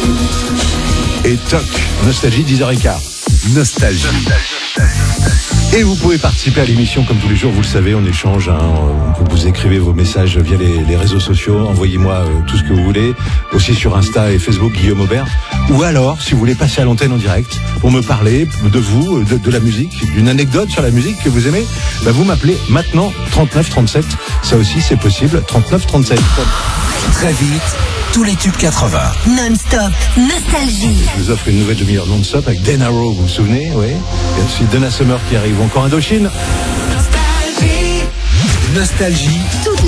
Et toc, Nostalgie 10h15. Nostalgie. Et vous pouvez participer à l'émission comme tous les jours, vous le savez, on échange, vous écrivez vos messages via les réseaux sociaux, envoyez-moi tout ce que vous voulez, aussi sur Insta et Facebook Guillaume Aubert, ou alors, si vous voulez passer à l'antenne en direct, pour me parler de vous, de la musique, d'une anecdote sur la musique que vous aimez, vous m'appelez maintenant 39 37, ça aussi c'est possible, 39 37. Très vite, tous les tubes 80. Non-stop, nostalgie. Je vous offre une nouvelle demi-heure non-stop avec Dan Harrow, vous vous souvenez, oui. Et ensuite Donna Summer qui arrive, encore Indochine. Nostalgie.